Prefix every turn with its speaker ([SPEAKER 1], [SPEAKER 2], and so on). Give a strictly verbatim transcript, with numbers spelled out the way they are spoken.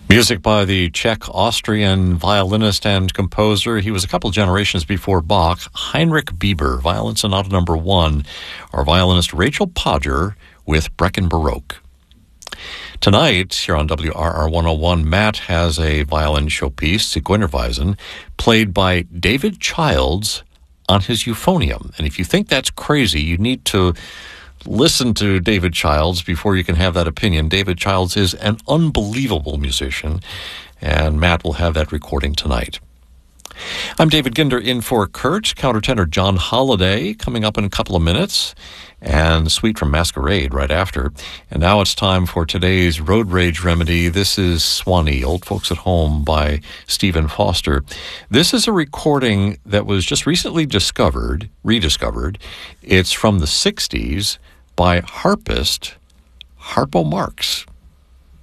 [SPEAKER 1] Music by the Czech-Austrian violinist and composer. He was a couple generations before Bach. Heinrich Bieber, Violin Sonata number one. Our violinist Rachel Podger with Brecken Baroque. Tonight, here on W R R one oh one, Matt has a violin showpiece, Zigeunerweisen, played by David Childs on his euphonium. And if you think that's crazy, you need to listen to David Childs before you can have that opinion. David Childs is an unbelievable musician, and Matt will have that recording tonight. I'm David Ginder in for Kurt. Countertenor John Holliday coming up in a couple of minutes, and Suite from Masquerade right after. And now it's time for today's Road Rage Remedy. This is Swanee, Old Folks at Home by Stephen Foster. This is a recording that was just recently discovered, rediscovered. It's from the sixties by harpist Harpo Marx.